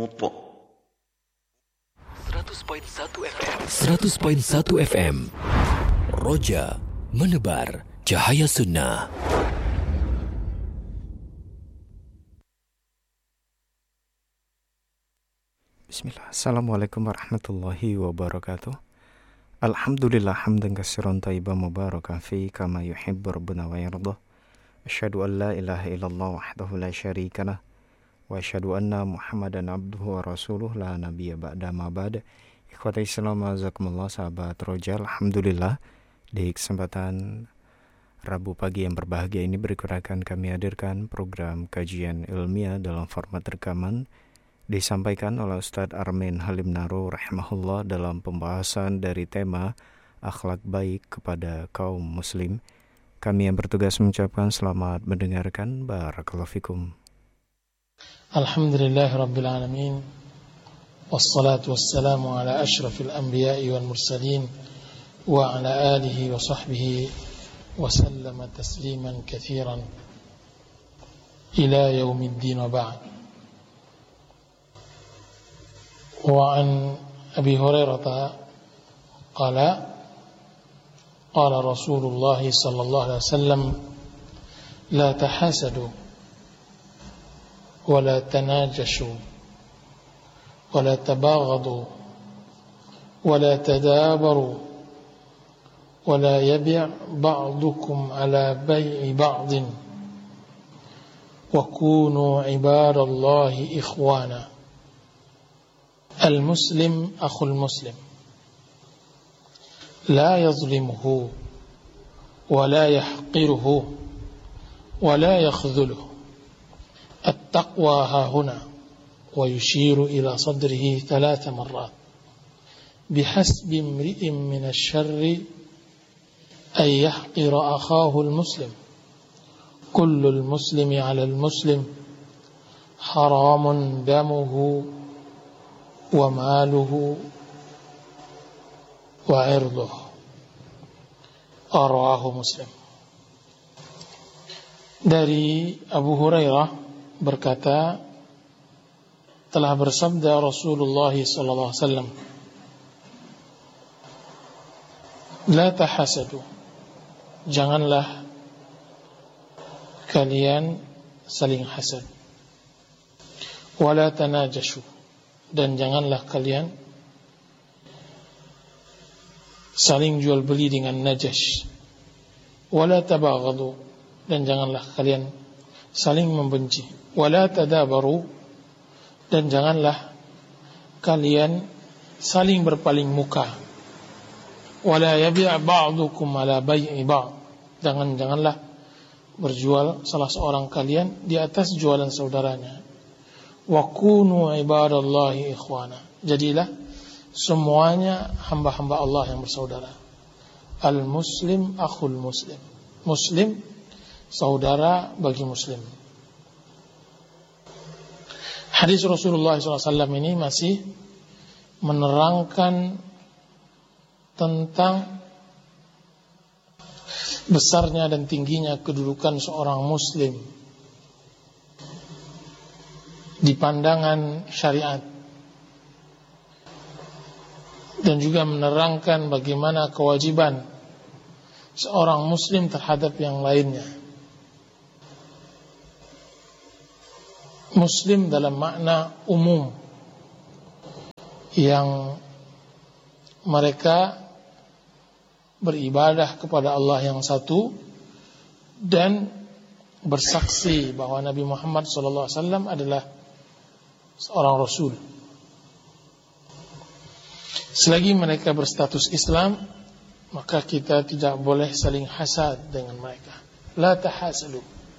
100.1 FM Roja menebar cahaya sunnah. Bismillah. Assalamualaikum warahmatullahi wabarakatuh. Alhamdulillah hamdan katsiran thayyiban mubarakan fi kama yuhibbu rabbuna wa yardah. Asyhadu an la ilaha illallah wahdahu la syarikalah wa asyhadu anna Muhammadan abduhu wa rasuluh la nabiyya ba'da ma ba'da. Ikhwati Islam, jazakumullah, sahabat Roja. Alhamdulillah di kesempatan Rabu pagi yang berbahagia ini berkenan kami hadirkan program kajian ilmiah dalam format rekaman disampaikan oleh Ustadz Armin Halim Naro rahimahullah dalam pembahasan dari tema akhlak baik kepada kaum muslim. Kami yang bertugas mengucapkan selamat mendengarkan. Barakallahu fikum. Alhamdulillahirabbil alamin. Wassalatu wassalamu ala asyrafil anbiya'i wal mursalin wa ala alihi wa sahbihi wa sallama tasliman katsiran ila yaumiddin wa ba'd. وعن أبي هريرة قال قال رسول الله صلى الله عليه وسلم لا تحاسدوا ولا تناجشوا ولا تباغضوا ولا تدابروا ولا يبيع بعضكم على بيع بعض وكونوا عباد الله إخوانا. المسلم أخو المسلم لا يظلمه ولا يحقره ولا يخذله التقوى ها هنا ويشير إلى صدره 3 مرات بحسب امرئ من الشر أن يحقر أخاه المسلم كل المسلم على المسلم حرام دمه wa maluhu wa irduhu. Rawahu Muslim. Dari Abu Hurairah berkata, telah bersabda Rasulullah sallallahu alaihi wasallam, la tahasadu, janganlah kalian saling hasad, wala tanajashu, dan janganlah kalian saling jual beli dengan najash, wala tabaghadu, dan janganlah kalian saling membenci, wala tadabaru, dan janganlah kalian saling berpaling muka, wala yabi' ba'dukum ala bai'i ba'd, janganlah berjual salah seorang kalian di atas jualan saudaranya. Wa kunu ibadallahi ikhwana, jadilah semuanya hamba-hamba Allah yang bersaudara. Al muslim akhul muslim, muslim saudara bagi muslim. Hadis Rasulullah SAW ini masih menerangkan tentang besarnya dan tingginya kedudukan seorang muslim di pandangan syariat, dan juga menerangkan bagaimana kewajiban seorang muslim terhadap yang lainnya. Muslim dalam makna umum, yang mereka beribadah kepada Allah yang satu dan bersaksi bahwa Nabi Muhammad SAW adalah seorang Rasul. Selagi mereka berstatus Islam, maka kita tidak boleh saling hasad dengan mereka. La tahasadu.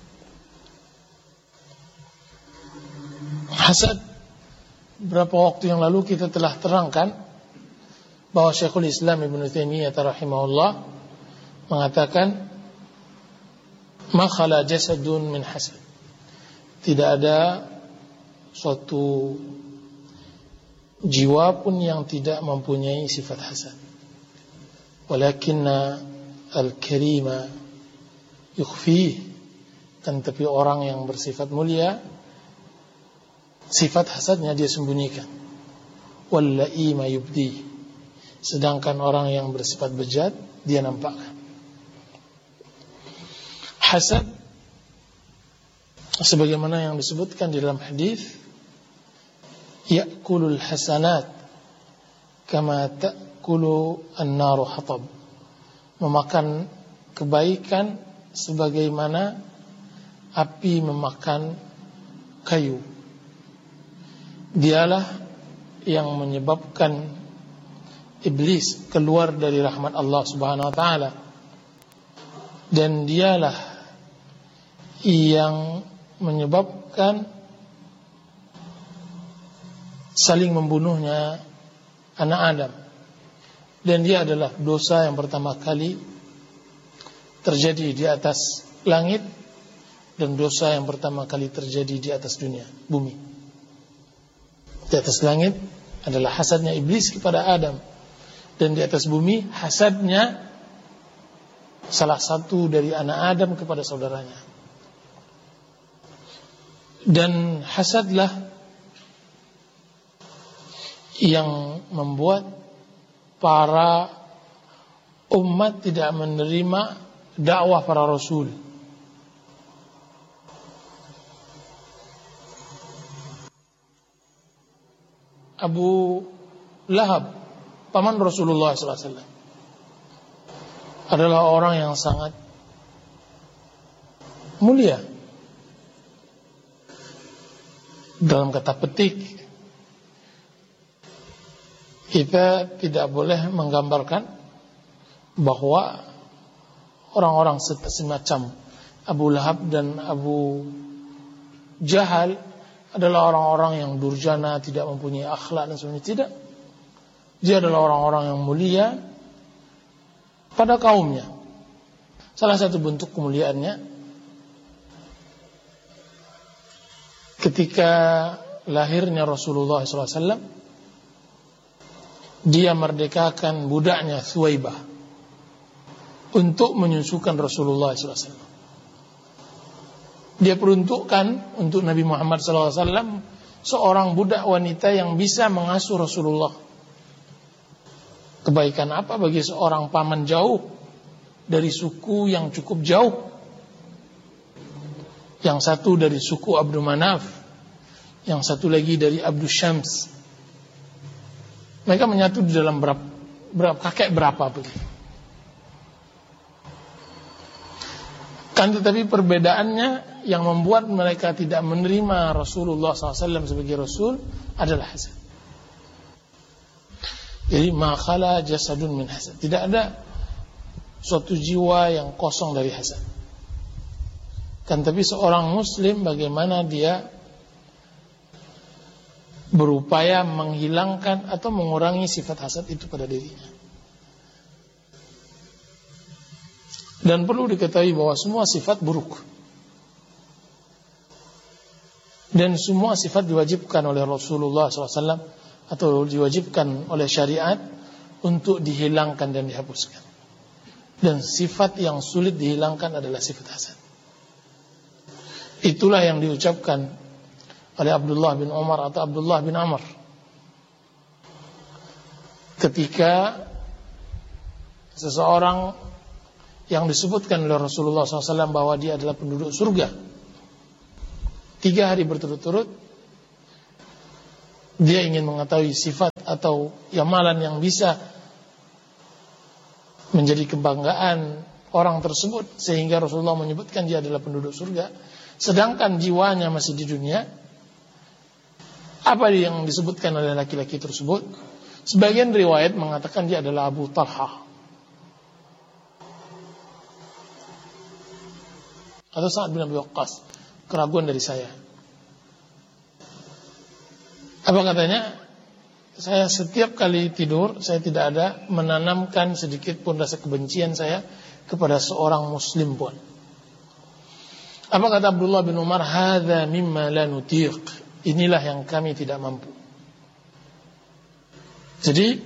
Hasad, beberapa waktu yang lalu kita telah terangkan bahwa Syekhul Islam Ibnu Taimiyah rahimahullah mengatakan, ma khala jasadun min hasad. Tidak ada suatu jiwa pun yang tidak mempunyai sifat hasad. Walakinna al-karima yukhfi, kan tapi orang yang bersifat mulia sifat hasadnya dia sembunyikan. Walla'ima yubdi. Sedangkan orang yang bersifat bejat dia nampakkan. Hasad sebagaimana yang disebutkan di dalam hadis, ya'kulul hasanat kama ta'kulu an-naru hatab. Memakan kebaikan sebagaimana api memakan kayu. Dialah yang menyebabkan iblis keluar dari rahmat Allah Subhanahu wa taala, dan dialah yang menyebabkan saling membunuhnya anak Adam. Dan dia adalah dosa yang pertama kali terjadi di atas langit, dan dosa yang pertama kali terjadi di atas dunia, bumi. Di atas langit adalah hasadnya iblis kepada Adam, dan di atas bumi hasadnya salah satu dari anak Adam kepada saudaranya. Dan hasadlah yang membuat para umat tidak menerima dakwah para rasul. Abu Lahab, paman Rasulullah SAW, adalah orang yang sangat mulia. Dalam kata petik, kita tidak boleh menggambarkan bahwa orang-orang semacam Abu Lahab dan Abu Jahal adalah orang-orang yang durjana, tidak mempunyai akhlak dan sebagainya. Tidak. Dia adalah orang-orang yang mulia pada kaumnya. Salah satu bentuk kemuliaannya ketika lahirnya Rasulullah SAW, dia merdekakan budaknya Thuwaibah untuk menyusukan Rasulullah SAW. Dia peruntukkan untuk Nabi Muhammad SAW seorang budak wanita yang bisa mengasuh Rasulullah. Kebaikan apa bagi seorang paman jauh dari suku yang cukup jauh? Yang satu dari suku Abdul Manaf, yang satu lagi dari Abdul Syams. Mereka menyatu di dalam kakek berapa begitu. Kan tetapi perbedaannya yang membuat mereka tidak menerima Rasulullah SAW sebagai Rasul adalah hasad. Jadi ma khala jasadun min hasad. Tidak ada suatu jiwa yang kosong dari hasad. Kan tapi seorang muslim bagaimana dia berupaya menghilangkan atau mengurangi sifat hasad itu pada dirinya. Dan perlu diketahui bahwa semua sifat buruk, dan semua sifat diwajibkan oleh Rasulullah SAW atau diwajibkan oleh syariat untuk dihilangkan dan dihapuskan. Dan sifat yang sulit dihilangkan adalah sifat hasad. Itulah yang diucapkan oleh Abdullah bin Umar atau Abdullah bin Amr ketika seseorang yang disebutkan oleh Rasulullah SAW bahwa dia adalah penduduk surga 3 hari berturut-turut, dia ingin mengetahui sifat atau amalan yang bisa menjadi kebanggaan orang tersebut sehingga Rasulullah menyebutkan dia adalah penduduk surga, sedangkan jiwanya masih di dunia. Apa yang disebutkan oleh laki-laki tersebut? Sebagian riwayat mengatakan dia adalah Abu Talha atau Sa'ad bin Abi Waqqas. Keraguan dari saya. Apa katanya? Saya setiap kali tidur, saya tidak ada menanamkan sedikit pun rasa kebencian saya kepada seorang muslim pun. Apa kata Abdullah bin Umar? Hadza mimma la nutiq. Inilah yang kami tidak mampu. Jadi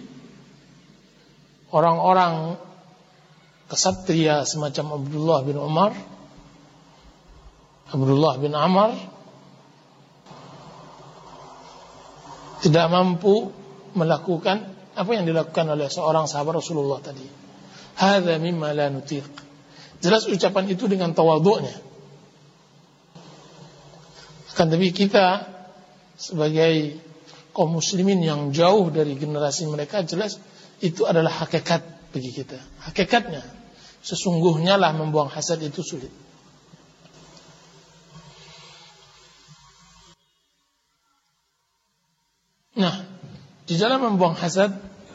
orang-orang kesatria semacam Abdullah bin Umar, Abdullah bin Amr, tidak mampu melakukan apa yang dilakukan oleh seorang sahabat Rasulullah tadi. Hadza mimma la nutiq. Jelas ucapan itu dengan tawadhu'nya. Akan tapi kita sebagai kaum muslimin yang jauh dari generasi mereka, jelas itu adalah hakikat bagi kita. Hakikatnya, sesungguhnya lah membuang hasad itu sulit. Nah, di dalam membuang hasad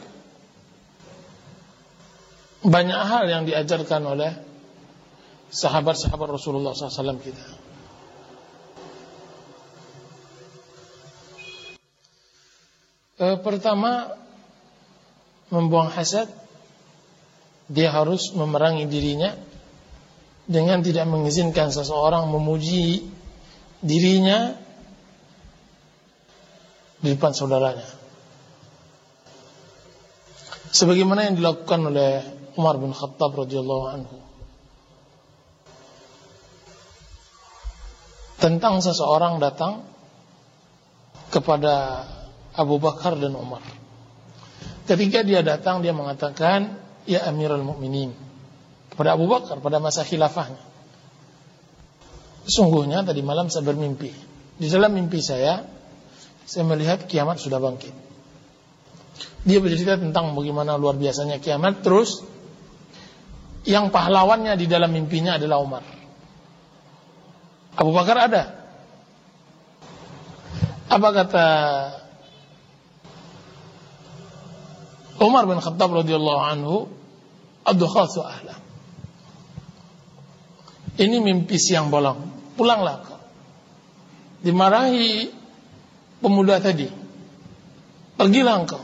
banyak hal yang diajarkan oleh sahabat-sahabat Rasulullah SAW kita. Pertama, membuang hasad, dia harus memerangi dirinya dengan tidak mengizinkan seseorang memuji dirinya di depan saudaranya. Sebagaimana yang dilakukan oleh Umar bin Khattab radhiyallahu anhu. Tentang seseorang datang kepada Abu Bakar dan Umar. Ketika dia datang, dia mengatakan, "Ya Amirul Mukminin," kepada Abu Bakar pada masa khilafahnya. Sesungguhnya tadi malam saya bermimpi. Di dalam mimpi saya melihat kiamat sudah bangkit. Dia bercerita tentang bagaimana luar biasanya kiamat. Terus yang pahlawannya di dalam mimpinya adalah Umar. Abu Bakar ada. Apa kata Umar bin Khattab radhiyallahu anhu? Ad-dukhatsu ahlam. Ini mimpi siang bolong. Pulanglah kau. Dimarahi pemuda tadi. Pergilah engkau.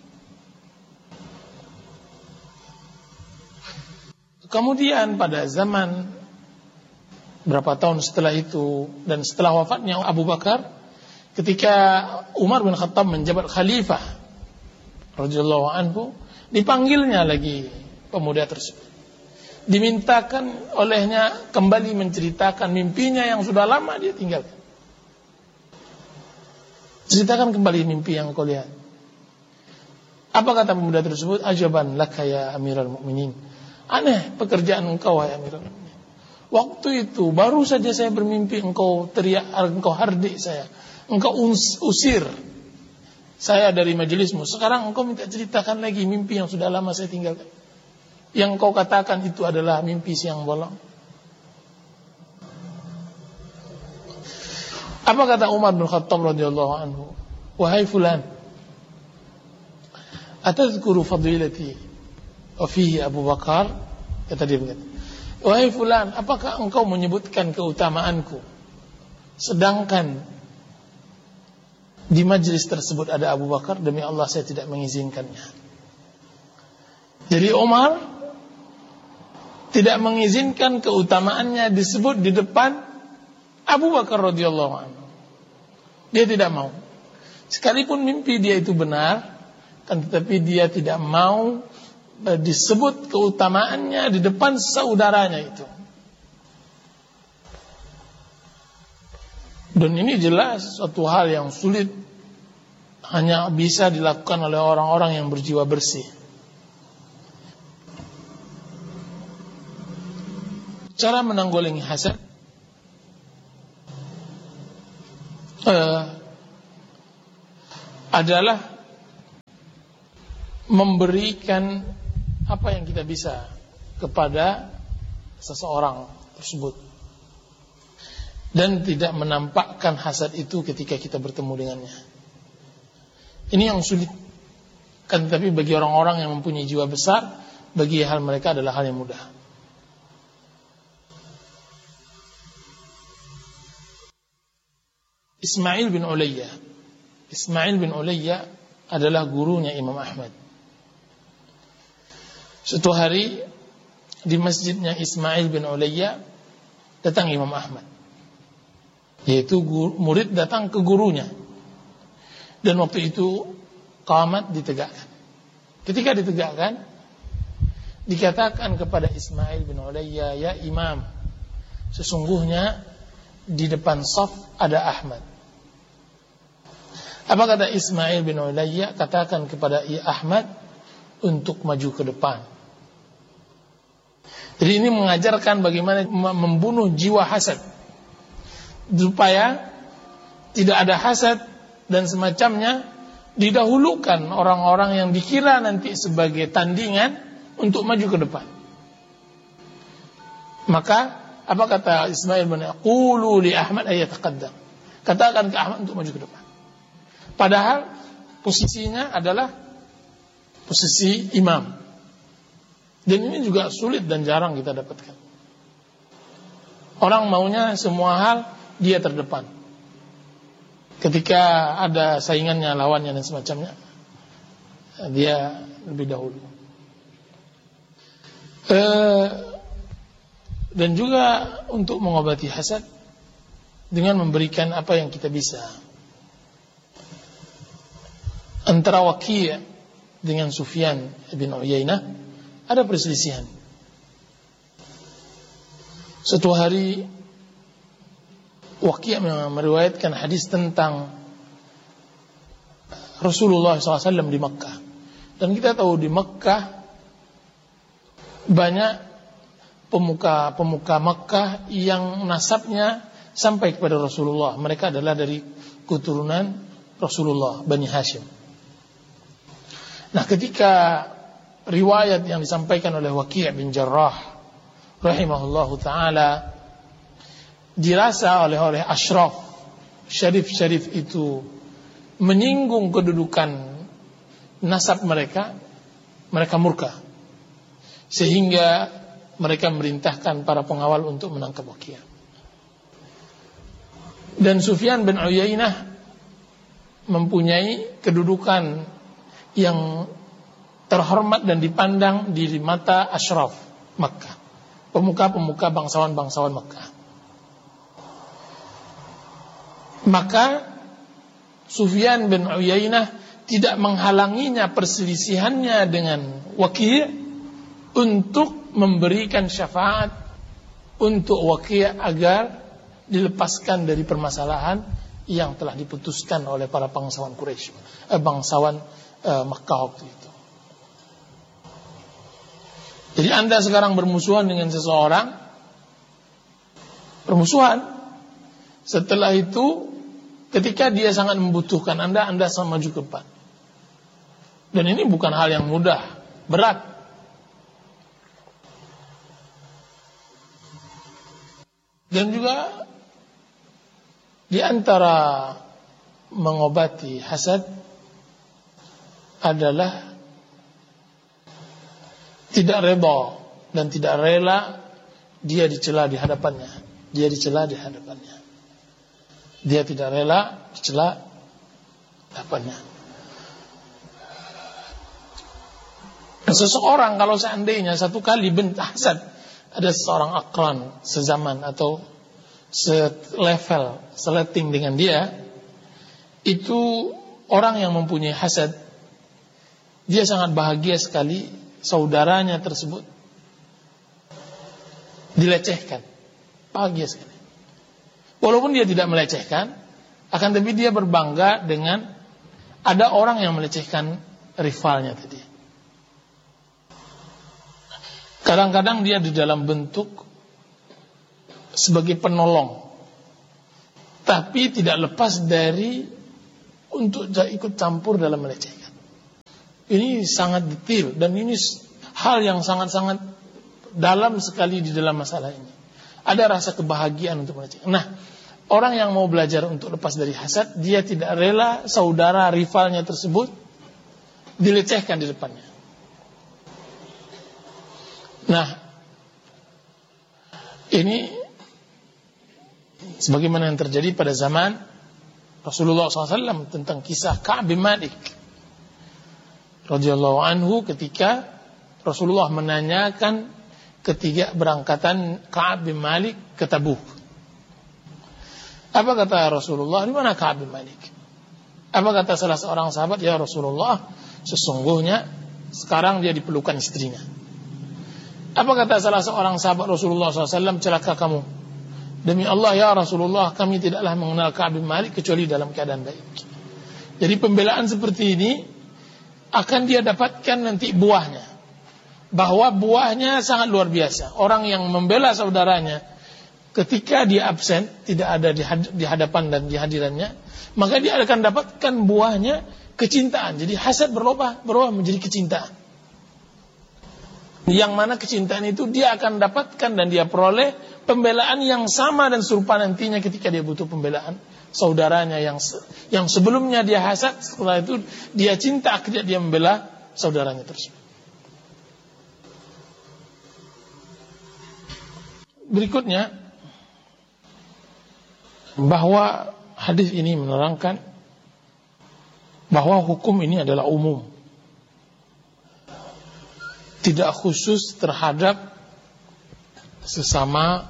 Kemudian pada zaman berapa tahun setelah itu dan setelah wafatnya Abu Bakar, ketika Umar bin Khattab menjabat khalifah radhiyallahu anhu, dipanggilnya lagi pemuda tersebut. Dimintakan olehnya kembali menceritakan mimpinya yang sudah lama dia tinggalkan. Ceritakan kembali mimpi yang kau lihat. Apa kata pemuda tersebut? Ajaban laka ya Amirul Mukminin. Aneh pekerjaan engkau wahai Amirul Mukminin. Waktu itu baru saja saya bermimpi engkau teriak, engkau hardik saya, engkau usir saya dari majelismu. Sekarang engkau minta ceritakan lagi mimpi yang sudah lama saya tinggalkan. Yang kau katakan itu adalah mimpi siang bolong. Apa kata Umar bin Khattab radhiyallahu anhu? Wahai fulan, atazkuru fadilati wa fihi Abu Bakar? Kata dia begitu. Wahai fulan, apakah engkau menyebutkan keutamaanku sedangkan di majlis tersebut ada Abu Bakar? Demi Allah saya tidak mengizinkannya. Jadi Umar tidak mengizinkan keutamaannya disebut di depan Abu Bakar radhiyallahu anhu. Dia tidak mau. Sekalipun mimpi dia itu benar, tetapi dia tidak mau disebut keutamaannya di depan saudaranya itu. Dan ini jelas suatu hal yang sulit, hanya bisa dilakukan oleh orang-orang yang berjiwa bersih. Cara menanggulangi hasad adalah memberikan apa yang kita bisa kepada seseorang tersebut dan tidak menampakkan hasad itu ketika kita bertemu dengannya. Ini yang sulit, kan, tapi bagi orang-orang yang mempunyai jiwa besar, bagi hal mereka adalah hal yang mudah. Ismail bin Ulayya adalah gurunya Imam Ahmad. Suatu hari di masjidnya Ismail bin Ulayya datang Imam Ahmad, yaitu murid datang ke gurunya. Dan waktu itu qamat ditegakkan. Ketika ditegakkan, dikatakan kepada Ismail bin Ulayya, ya Imam, sesungguhnya di depan shaf ada Ahmad. Apa kata Ismail bin Ulayya? Katakan kepada Ahmad untuk maju ke depan. Jadi ini mengajarkan bagaimana membunuh jiwa hasad, supaya tidak ada hasad dan semacamnya, didahulukan orang-orang yang dikira nanti sebagai tandingan untuk maju ke depan. Maka apa kata Ismail bin Ulayya? Qulu li Ahmad ayataqaddam. Katakan ke Ahmad untuk maju ke depan. Padahal posisinya adalah posisi imam. Dan ini juga sulit dan jarang kita dapatkan. Orang maunya semua hal dia terdepan. Ketika ada saingannya, lawannya dan semacamnya, dia lebih dahulu. Dan juga untuk mengobati hasad dengan memberikan apa yang kita bisa. Antara Waki' dengan Sufyan bin Uyainah ada perselisihan. Suatu hari Waki' meriwayatkan hadis tentang Rasulullah SAW di Makkah. Dan kita tahu di Makkah banyak pemuka Makkah yang nasabnya sampai kepada Rasulullah. Mereka adalah dari keturunan Rasulullah, Bani Hashim. Nah, ketika riwayat yang disampaikan oleh Waki' bin Jarrah rahimahullahu ta'ala dirasa oleh asyraf, syarif-syarif itu menyinggung kedudukan nasab mereka murka. Sehingga mereka memerintahkan para pengawal untuk menangkap Waki'. Dan Sufyan bin Uyainah mempunyai kedudukan yang terhormat dan dipandang di mata asyraf Makkah, pemuka-pemuka bangsawan-bangsawan Makkah. Maka Sufyan bin Uyainah tidak menghalanginya perselisihannya dengan Waki' untuk memberikan syafaat untuk Waki' agar dilepaskan dari permasalahan yang telah diputuskan oleh para bangsawan Quraisy, bangsawan Makkah waktu itu. Jadi Anda sekarang bermusuhan dengan seseorang, setelah itu ketika dia sangat membutuhkan Anda sama maju ke depan. Dan ini bukan hal yang mudah, berat. Dan juga di antara mengobati hasad adalah tidak reda dan tidak rela dia dicela di hadapannya. Dia tidak rela dicela di hadapannya. Seseorang kalau seandainya satu kali hasad, ada seorang akran sezaman atau selevel, seleting dengan dia, itu orang yang mempunyai hasad, dia sangat bahagia sekali saudaranya tersebut dilecehkan. Bahagia sekali. Walaupun dia tidak melecehkan, akan tapi dia berbangga dengan ada orang yang melecehkan rivalnya tadi. Kadang-kadang dia di dalam bentuk sebagai penolong, tapi tidak lepas dari untuk ikut campur dalam melecehkan. Ini sangat detail dan ini hal yang sangat-sangat dalam sekali di dalam masalah ini. Ada rasa kebahagiaan untuk melecehkan. Nah, orang yang mau belajar untuk lepas dari hasad, dia tidak rela saudara rivalnya tersebut dilecehkan di depannya. Nah, ini sebagaimana yang terjadi pada zaman Rasulullah SAW tentang kisah Ka'ab bin Malik radhiyallahu anhu ketika Rasulullah menanyakan ketiga berangkatan Ka'ab bin Malik ke Tabuk. Apa kata Rasulullah? Di mana Ka'ab bin Malik? Apa kata salah seorang sahabat? Ya Rasulullah, sesungguhnya sekarang dia diperlukan istrinya. Apa kata salah seorang sahabat Rasulullah SAW? Celaka kamu. Demi Allah ya Rasulullah, kami tidaklah mengenal Ka'ab bin Malik kecuali dalam keadaan baik. Jadi pembelaan seperti ini akan dia dapatkan nanti buahnya. Bahwa buahnya sangat luar biasa. Orang yang membela saudaranya ketika dia absen, tidak ada di hadapan dan di hadirannya, maka dia akan dapatkan buahnya kecintaan. Jadi hasad berubah menjadi kecintaan. Yang mana kecintaan itu dia akan dapatkan dan dia peroleh pembelaan yang sama dan serupa nantinya ketika dia butuh pembelaan saudaranya yang sebelumnya dia hasad, setelah itu dia cinta, akhirnya dia membela saudaranya tersebut. Berikutnya, bahwa hadis ini menerangkan bahwa hukum ini adalah umum, tidak khusus terhadap sesama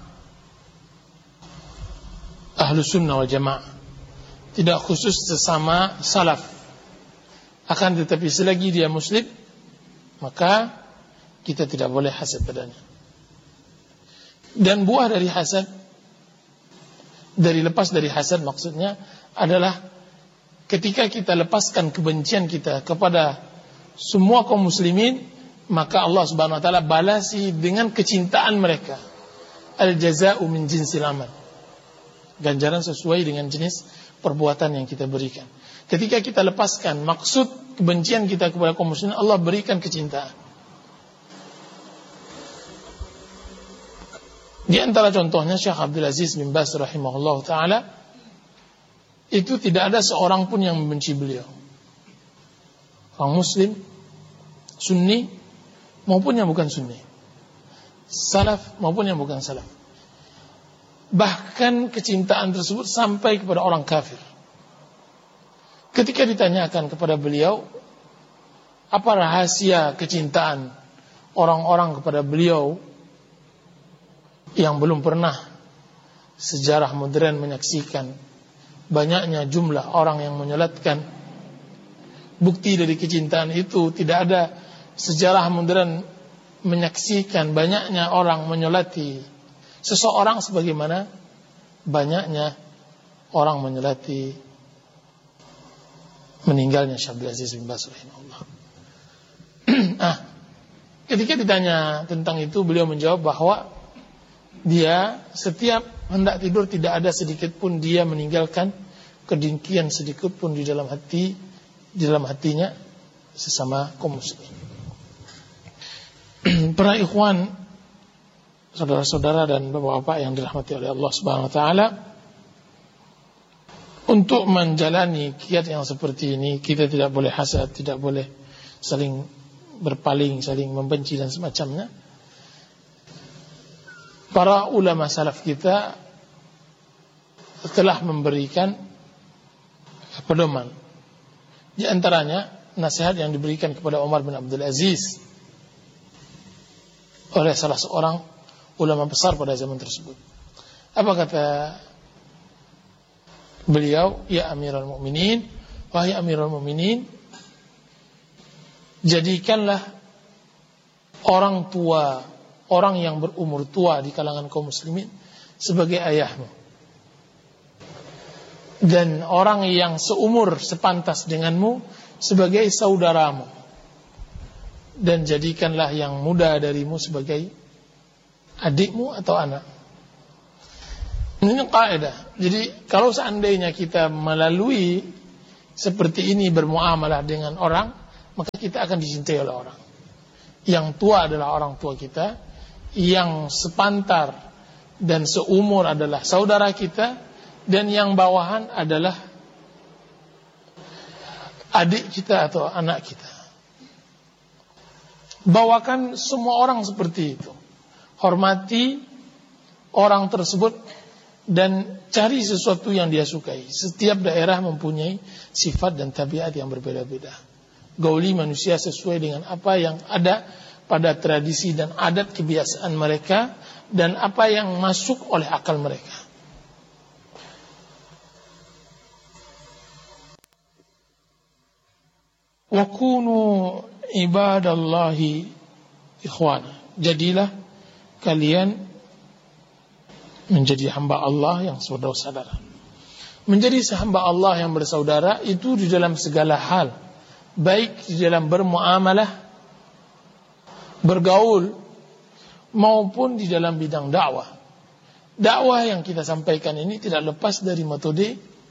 Ahlus Sunnah wal Jamaah, tidak khusus sesama salaf. Akan tetapi selagi dia muslim, maka kita tidak boleh hasad padanya. Dan buah dari hasad, lepas dari hasad maksudnya adalah ketika kita lepaskan kebencian kita kepada semua kaum muslimin, maka Allah Subhanahu wa taala balasi dengan kecintaan mereka. Al-jaza'u min jinsil amal. Ganjaran sesuai dengan jenis perbuatan yang kita berikan. Ketika kita lepaskan maksud kebencian kita kepada kaum muslimin, Allah berikan kecintaan. Di antara contohnya Syekh Abdul Aziz bin Baz rahimahullah ta'ala, itu tidak ada seorang pun yang membenci beliau. Orang muslim, sunni maupun yang bukan sunni, salaf maupun yang bukan salaf. Bahkan kecintaan tersebut sampai kepada orang kafir. Ketika ditanyakan kepada beliau, apa rahasia kecintaan orang-orang kepada beliau yang belum pernah sejarah modern menyaksikan banyaknya jumlah orang yang menyolatkan, bukti dari kecintaan itu tidak ada sejarah modern menyaksikan banyaknya orang menyolati seseorang sebagaimana banyaknya orang menyolati meninggalnya Syekh Abdul Aziz bin Baz rahimahullah. Ketika ditanya tentang itu, beliau menjawab bahwa dia setiap hendak tidur tidak ada sedikit pun dia meninggalkan kedengkian sedikit pun di dalam hatinya sesama kaum muslimin. Para ikhwan, saudara-saudara dan bapak-bapak yang dirahmati oleh Allah Subhanahu wa taala, untuk menjalani kiat yang seperti ini kita tidak boleh hasad, tidak boleh saling berpaling, saling membenci dan semacamnya. Para ulama salaf kita telah memberikan pedoman. Di antaranya nasihat yang diberikan kepada Umar bin Abdul Aziz oleh salah seorang ulama besar pada zaman tersebut. Apa kata beliau? Ya Amirul Mukminin, wahai Amirul Mukminin, jadikanlah orang tua, orang yang berumur tua di kalangan kaum muslimin sebagai ayahmu, dan orang yang seumur sepantas denganmu sebagai saudaramu, dan jadikanlah yang muda darimu sebagai adikmu atau anak. Ini kaidah. Jadi kalau seandainya kita melalui seperti ini bermuamalah dengan orang, maka kita akan dicintai oleh orang. Yang tua adalah orang tua kita, yang sepantar dan seumur adalah saudara kita, dan yang bawahan adalah adik kita atau anak kita. Bawakan semua orang seperti itu. Hormati orang tersebut dan cari sesuatu yang dia sukai. Setiap daerah mempunyai sifat dan tabiat yang berbeda-beda. Gauli manusia sesuai dengan apa yang ada pada tradisi dan adat kebiasaan mereka dan apa yang masuk oleh akal mereka. Wa kunu ibadallahi ikhwana. Jadilah kalian menjadi hamba Allah yang saudara-saudara. Menjadi hamba Allah yang bersaudara itu di dalam segala hal, baik di dalam bermuamalah, bergaul, maupun di dalam bidang dakwah. Dakwah yang kita sampaikan ini tidak lepas dari metode,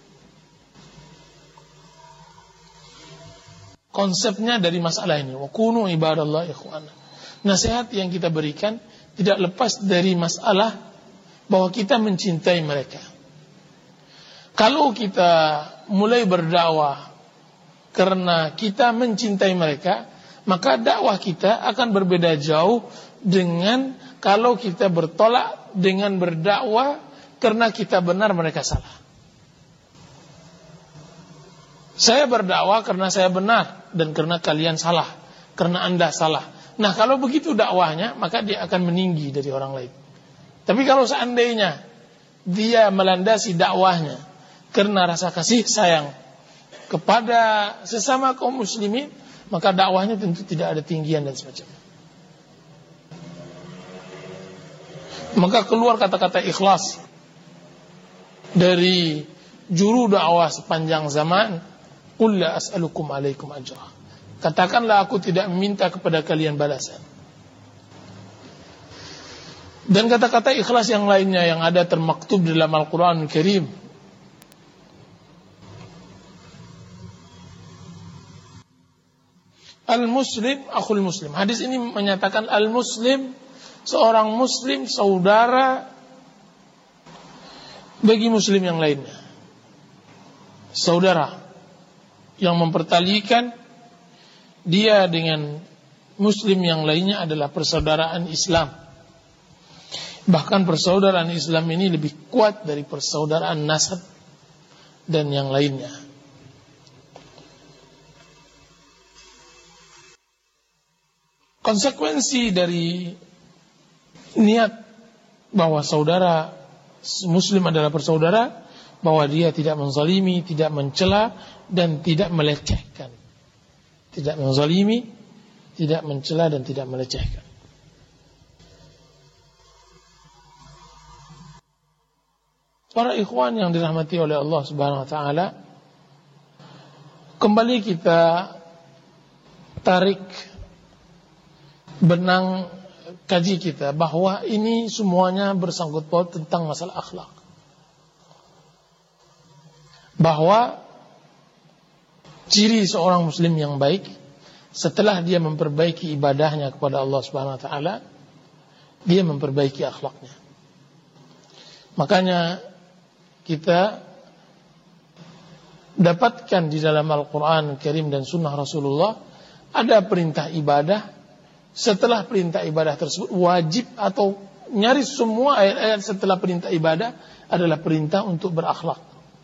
konsepnya dari masalah ini. Wa kunu ibadallah ikhwana. Nasihat yang kita berikan tidak lepas dari masalah bahwa kita mencintai mereka. Kalau kita mulai berdakwah karena kita mencintai mereka, maka dakwah kita akan berbeda jauh dengan kalau kita bertolak dengan berdakwah karena kita benar, mereka salah. Saya berdakwah karena saya benar dan karena kalian salah, karena Anda salah. Nah, kalau begitu dakwahnya, maka dia akan meninggi dari orang lain. Tapi kalau seandainya dia melandasi dakwahnya karena rasa kasih sayang kepada sesama kaum muslimin, maka dakwahnya tentu tidak ada tinggian dan semacamnya. Maka keluar kata-kata ikhlas dari juru dakwah sepanjang zaman, qul la as'alukum alaikum ajra. Katakanlah, aku tidak meminta kepada kalian balasan. Dan kata-kata ikhlas yang lainnya yang ada termaktub dalam Al-Quran Al-Karim, Al-Muslim akhul Muslim. Hadis ini menyatakan Al-Muslim, seorang Muslim saudara bagi Muslim yang lainnya. Saudara yang mempertalikan dia dengan Muslim yang lainnya adalah persaudaraan Islam. Bahkan persaudaraan Islam ini lebih kuat dari persaudaraan nasab dan yang lainnya. Konsekuensi dari niat bahwa saudara Muslim adalah bersaudara, bahwa dia tidak menzalimi, tidak mencela, dan tidak melecehkan. Tidak menzalimi, tidak mencela, dan tidak melecehkan. Para ikhwan yang dirahmati oleh Allah Subhanahu wa taala, kembali kita tarik benang kaji kita bahwa ini semuanya bersangkut paut tentang masalah akhlak. Bahwa ciri seorang muslim yang baik setelah dia memperbaiki ibadahnya kepada Allah Subhanahu wa taala, dia memperbaiki akhlaknya. Makanya kita dapatkan di dalam Al-Quran Karim dan Sunnah Rasulullah ada perintah ibadah. Setelah perintah ibadah tersebut wajib atau nyaris semua ayat-ayat setelah perintah ibadah adalah perintah untuk berakhlak.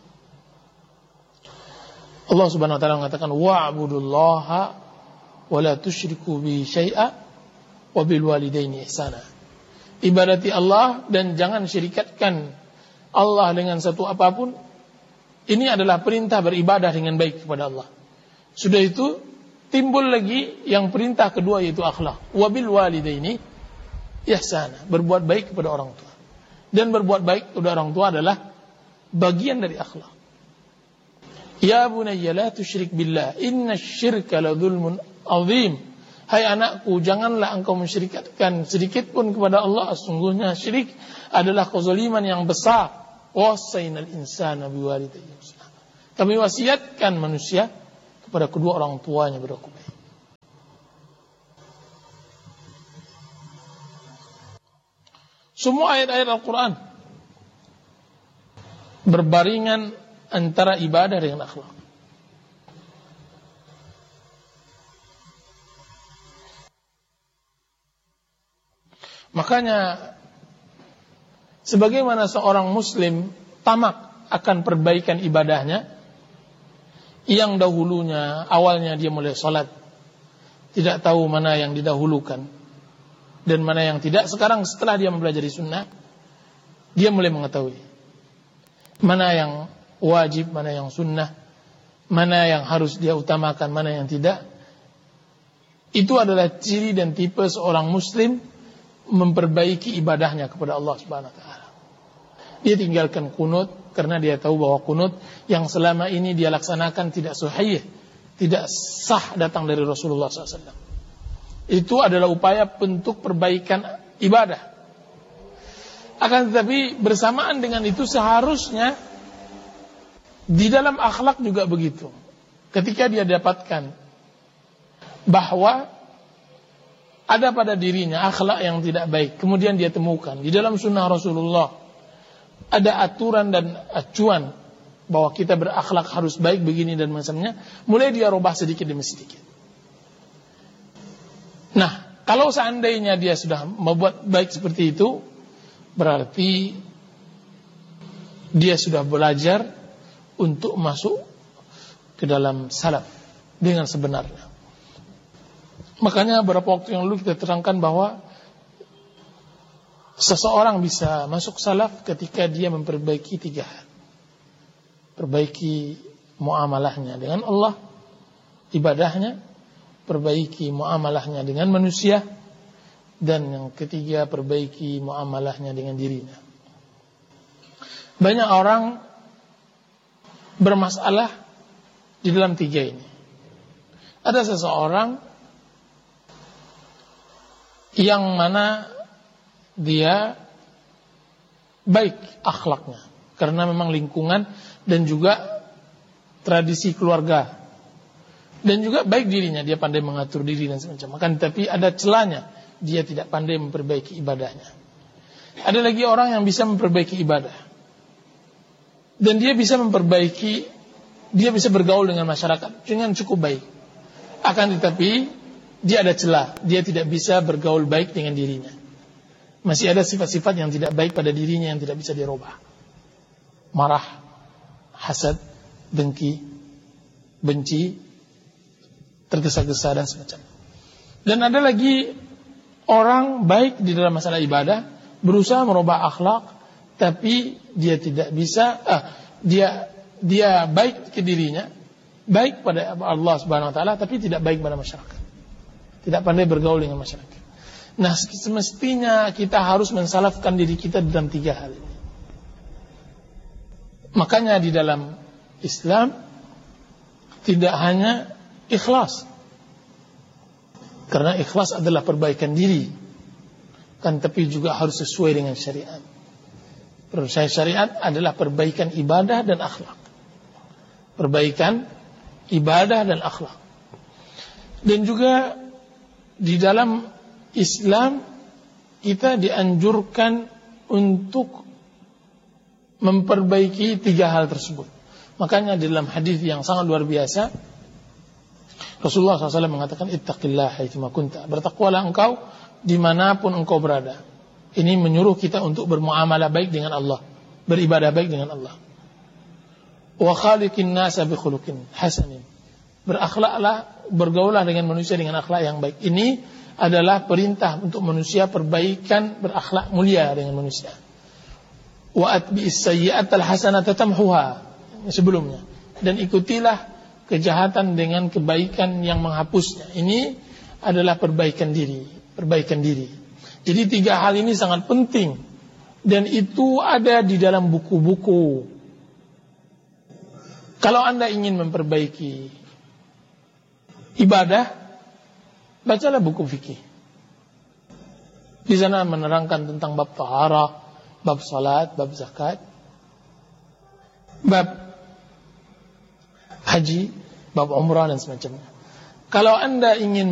Allah Subhanahu wa taala mengatakan wa'budullaha wa la tusyriku bi syai'a wa bil walidaini ihsana. Ibadati Allah dan jangan syirikatkan Allah dengan satu apapun. Ini adalah perintah beribadah dengan baik kepada Allah. Sudah itu timbul lagi yang perintah kedua, yaitu akhlak. Wabil walidaini ihsana, berbuat baik kepada orang tua. Dan berbuat baik kepada orang tua adalah bagian dari akhlak. Ya bunayya la tusyrik billah, innasyirka la dzulmun azim. Hai anakku, janganlah engkau mensyirikatkan sedikit pun kepada Allah. Sungguhnya syirik adalah kezaliman yang besar. Wasainal insana biwalidayhi ihsana. Kami wasiatkan manusia kepada kedua orang tuanya berlaku baik. Semua ayat-ayat Al-Quran berbaringan antara ibadah dengan akhlak. Makanya sebagaimana seorang muslim tamak akan perbaikan ibadahnya, yang dahulunya awalnya dia mulai salat tidak tahu mana yang didahulukan dan mana yang tidak, sekarang setelah dia mempelajari sunnah dia mulai mengetahui mana yang wajib, mana yang sunnah, mana yang harus dia utamakan, mana yang tidak. Itu adalah ciri dan tipe seorang muslim memperbaiki ibadahnya kepada Allah Subhanahu wa taala. Dia tinggalkan kunut karena dia tahu bahwa kunut yang selama ini dia laksanakan tidak sahih, tidak sah datang dari Rasulullah SAW. Itu adalah upaya bentuk perbaikan ibadah. Akan tetapi bersamaan dengan itu seharusnya di dalam akhlak juga begitu. Ketika dia dapatkan bahwa ada pada dirinya akhlak yang tidak baik, kemudian dia temukan di dalam sunnah Rasulullah ada aturan dan acuan bahwa kita berakhlak harus baik begini dan macamnya, mulai dia rubah sedikit demi sedikit. Nah, kalau seandainya dia sudah membuat baik seperti itu, berarti dia sudah belajar untuk masuk ke dalam salaf dengan sebenarnya. Makanya beberapa waktu yang lalu kita terangkan bahwa seseorang bisa masuk salaf ketika dia memperbaiki 3 hal. Perbaiki muamalahnya dengan Allah, ibadahnya, perbaiki muamalahnya dengan manusia, dan yang ketiga perbaiki muamalahnya dengan dirinya. Banyak orang bermasalah di dalam 3 ini. Ada seseorang yang mana dia baik akhlaknya karena memang lingkungan dan juga tradisi keluarga, dan juga baik dirinya, dia pandai mengatur diri dan semacam. Akan tapi ada celahnya, dia tidak pandai memperbaiki ibadahnya. Ada lagi orang yang bisa memperbaiki ibadah dan dia bisa bergaul dengan masyarakat dengan cukup baik. Akan tetapi dia ada celah, dia tidak bisa bergaul baik dengan dirinya. Masih ada sifat-sifat yang tidak baik pada dirinya yang tidak bisa dirubah. Marah, hasad, dengki, benci, tergesa-gesa dan semacamnya. Dan ada lagi orang baik di dalam masalah ibadah, berusaha merubah akhlak, tapi dia tidak bisa, dia baik ke dirinya, baik pada Allah Subhanahu wa taala, tapi tidak baik pada masyarakat. Tidak pandai bergaul dengan masyarakat. Nah, semestinya kita harus mensalafkan diri kita dalam 3 hal ini. Makanya di dalam Islam tidak hanya ikhlas, karena ikhlas adalah perbaikan diri, kan, tapi juga harus sesuai dengan syariat. Syariat adalah perbaikan ibadah dan akhlak. Perbaikan ibadah dan akhlak. Dan juga di dalam Islam kita dianjurkan untuk memperbaiki 3 hal tersebut. Makanya di dalam hadis yang sangat luar biasa, Rasulullah SAW mengatakan, ittaqillah haitsuma kunta, bertakwalah engkau dimanapun engkau berada. Ini menyuruh kita untuk bermuamalah baik dengan Allah, beribadah baik dengan Allah. Wa khaliqin nasa bi khuluqin hasanin, berakhlaklah, bergaulah dengan manusia dengan akhlak yang baik. Ini adalah perintah untuk manusia perbaikan, berakhlak mulia dengan manusia. Wa atbi'is sayyi'atal hasanata tamhuha, sebelumnya, dan ikutilah kejahatan dengan kebaikan yang menghapusnya. Ini adalah perbaikan diri. Jadi 3 hal ini sangat penting, dan itu ada di dalam buku-buku. Kalau Anda ingin memperbaiki ibadah, bacalah buku fikih. Di sana menerangkan tentang bab taharah, bab salat, bab zakat, bab haji, bab umrah dan semacamnya. Kalau Anda ingin